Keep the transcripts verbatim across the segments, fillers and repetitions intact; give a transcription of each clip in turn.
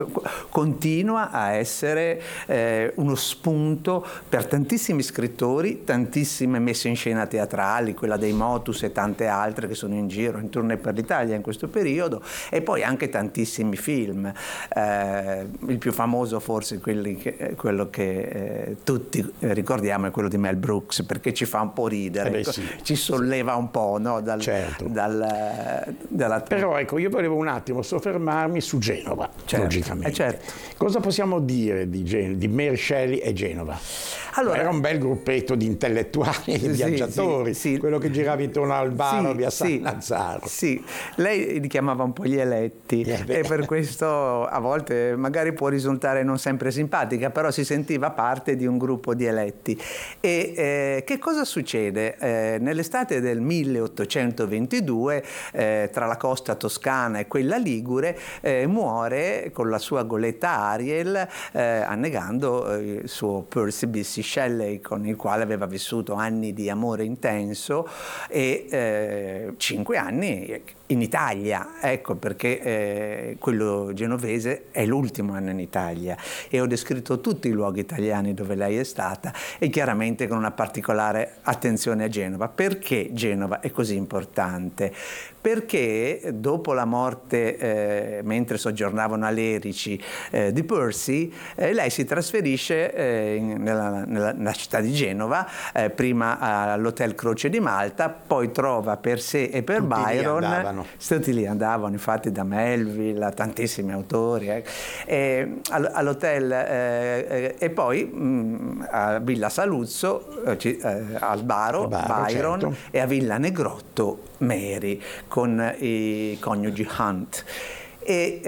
continua a essere eh, uno spunto per tantissimi scrittori, tantissime messe in scena teatrali, quella dei Motus e tante altre che sono in giro, in tournée per l'Italia in questo periodo, e poi anche tantissimi film. Eh, il più famoso forse quelli che, quello che eh, tutti ricordiamo è quello di Mel Brooks, perché ci fa un po' ridere, eh beh, ecco, sì, ci solleva un po', no? Dal, certo. dal, dalla... Però ecco, io volevo un attimo soffermarmi su Genova, certo, logicamente. Eh certo. Cosa possiamo dire di, Gen- di Mary Shelley e Genova? Allora, era un bel gruppetto di intellettuali e di sì, viaggiatori, sì, sì. Quello che girava intorno al Albaro, sì, via San sì, Lazzaro. Sì, lei li chiamava un po' gli eletti eh e per questo a volte magari può risultare non sempre simpatica, però si sentiva parte di un gruppo di eletti. E eh, che cosa succede? Eh, nell'estate del milleottocentoventidue, eh, tra la costa toscana e quella ligure, eh, muore con la sua goletta Ariel, eh, annegando eh, il suo Percy Bysshe Shelley, con il quale aveva vissuto anni di amore intenso e eh, cinque anni in Italia, ecco perché eh, quello genovese è l'ultimo anno in Italia, e ho descritto tutti i luoghi italiani dove lei è stata, e chiaramente con una particolare attenzione a Genova. Perché Genova è così importante? Perché dopo la morte, eh, mentre soggiornavano a Lerici, eh, di Percy, eh, lei si trasferisce eh, in, nella, nella, nella città di Genova, eh, prima all'Hotel Croce di Malta, poi trova per sé e per tutti Byron. Tutti lì andavano, infatti, da Melville a tantissimi autori, eh. e, all'hotel eh, eh, e poi mh, a Villa Saluzzo, eh, al Baro, Baro Byron, certo. E a Villa Negrotto Mary, con i coniugi Hunt. E,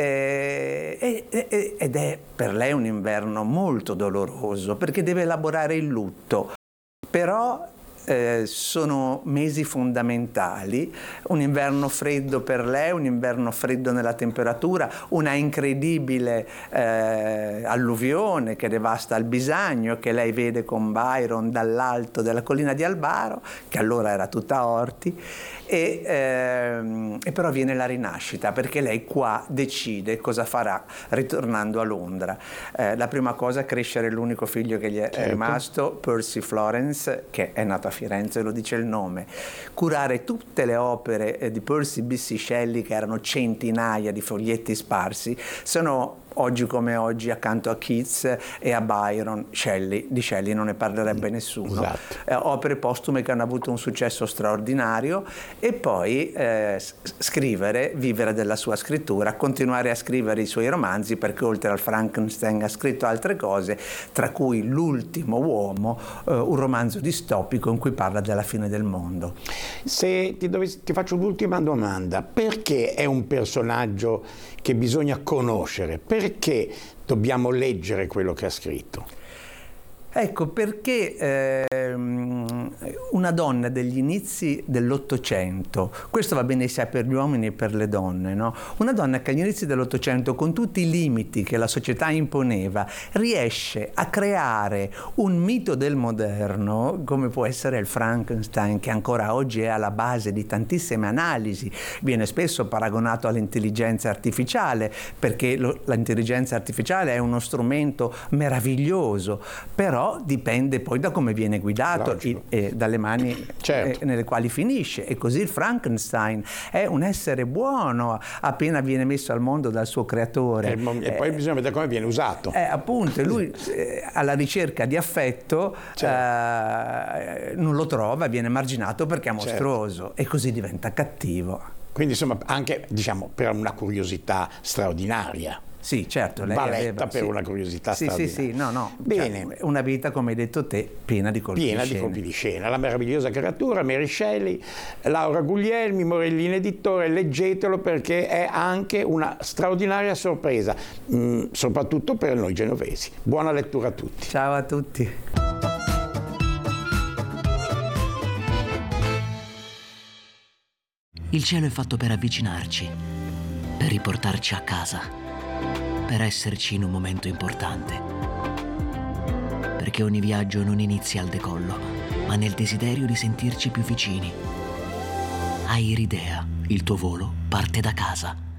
eh, eh, ed è per lei un inverno molto doloroso, perché deve elaborare il lutto, però Eh, sono mesi fondamentali, un inverno freddo per lei, un inverno freddo nella temperatura, una incredibile eh, alluvione che devasta il Bisagno, che lei vede con Byron dall'alto della collina di Albaro, che allora era tutta orti, e, ehm, e però viene la rinascita, perché lei qua decide cosa farà ritornando a Londra. Eh, la prima cosa è crescere l'unico figlio che gli è certo. rimasto, Percy Florence, che è nato a Firenze, lo dice il nome, curare tutte le opere eh, di Percy Bysshe Shelley, che erano centinaia di foglietti sparsi. Sono oggi come oggi, accanto a Keats e a Byron, Shelley, di Shelley non ne parlerebbe nessuno. Esatto. Eh, opere postume che hanno avuto un successo straordinario, e poi eh, scrivere, vivere della sua scrittura, continuare a scrivere i suoi romanzi, perché oltre al Frankenstein ha scritto altre cose, tra cui L'ultimo uomo, eh, un romanzo distopico in cui parla della fine del mondo. Se ti, dovessi, ti faccio l'ultima domanda: perché è un personaggio che bisogna conoscere? Perché dobbiamo leggere quello che ha scritto? Ecco, perché ehm, una donna degli inizi dell'Ottocento, questo va bene sia per gli uomini che per le donne, no? Una donna che agli inizi dell'Ottocento, con tutti i limiti che la società imponeva, riesce a creare un mito del moderno, come può essere il Frankenstein, che ancora oggi è alla base di tantissime analisi, viene spesso paragonato all'intelligenza artificiale, perché lo, l'intelligenza artificiale è uno strumento meraviglioso, però dipende poi da come viene guidato e eh, dalle mani certo. eh, nelle quali finisce. E così il Frankenstein è un essere buono appena viene messo al mondo dal suo creatore. E, e poi eh, bisogna vedere come viene usato. Eh, appunto, lui eh, alla ricerca di affetto certo. eh, non lo trova, viene marginato perché è mostruoso, certo. e così diventa cattivo. Quindi insomma anche, diciamo, per una curiosità straordinaria. Sì, certo. Lei Valletta aveva, per sì. una curiosità sì, straordinaria. Sì, sì, no, no. Bene. Cioè, una vita, come hai detto te, piena di colpi piena di scena. di colpi di scena. La meravigliosa creatura, Mary Shelley, Laura Guglielmi, Morellini Editore, leggetelo perché è anche una straordinaria sorpresa, mh, soprattutto per noi genovesi. Buona lettura a tutti. Ciao a tutti. Il cielo è fatto per avvicinarci, per riportarci a casa, per esserci in un momento importante. Perché ogni viaggio non inizia al decollo, ma nel desiderio di sentirci più vicini. Airidea, il tuo volo parte da casa.